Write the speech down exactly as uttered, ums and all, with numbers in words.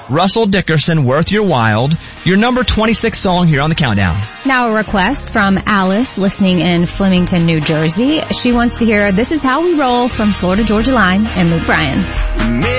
Russell Dickerson, Worth Your While, your number twenty-six song here on the countdown. Now a request from Alice, listening in Flemington, New Jersey. She wants to hear This Is How We Roll from Florida Georgia Line and Luke Bryan.